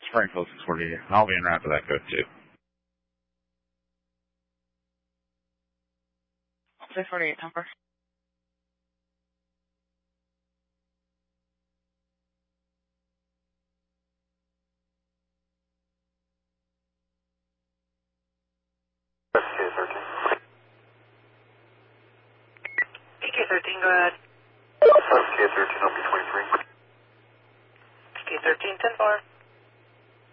Springfield 648. And I'll be en route to that code too. 648, number. PK13, go ahead. PK13, I'll be 23. PK13, 10-4.